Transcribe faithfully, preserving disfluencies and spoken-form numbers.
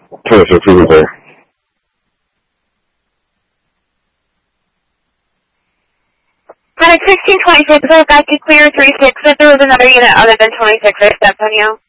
twenty-six, we were there. Panic sixteen twenty-six, I'd like to clear three six if there was another unit other than twenty-six or steps on you.